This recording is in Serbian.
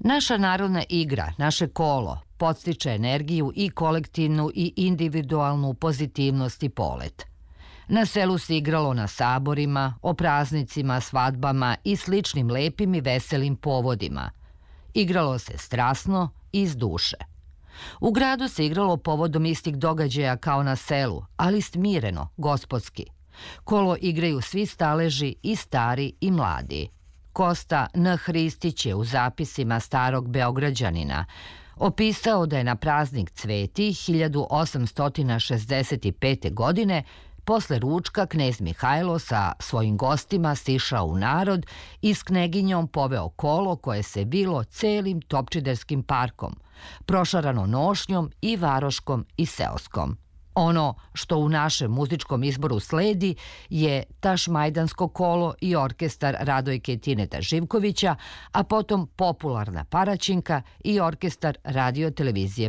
Naša narodna igra, naše kolo, podstiče energiju i kolektivnu i individualnu pozitivnost i polet. Na selu se igralo na saborima, o praznicima, svadbama i sličnim lepim i veselim povodima. Igralo se strasno i iz duše. U gradu se igralo povodom istih događaja kao na selu, ali smireno, gospodski. Kolo igraju svi staleži, i stari i mladi. Kosta N. Hristić je u zapisima starog Beograđanina opisao da je na praznik Cveti 1865. godine posle ručka knez Mihajlo sa svojim gostima sišao u narod i s kneginjom poveo kolo koje se bilo celim Topčiderskim parkom, prošarano nošnjom i varoškom i seoskom. Ono što u našem muzičkom izboru sledi je Tašmajdansko kolo i orkestar Radojke Tineta Živkovića, a potom popularna Paraćinka i orkestar Radio televizije